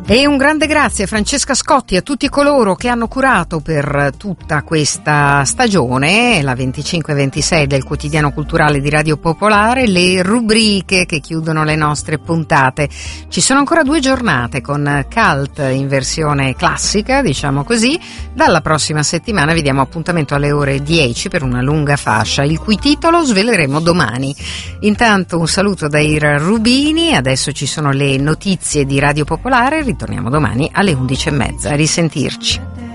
E un grande grazie a Francesca Scotti e a tutti coloro che hanno curato per tutta questa stagione, la 25-26 del Quotidiano Culturale di Radio Popolare, le rubriche che chiudono le nostre puntate. Ci sono ancora 2 giornate con Cult in versione classica, diciamo così. Dalla prossima settimana vi diamo appuntamento alle ore 10 per una lunga fascia, il cui titolo sveleremo domani. Intanto un saluto da Ira Rubini, adesso ci sono le notizie di Radio Popolare. Torniamo domani alle 11:30. A risentirci.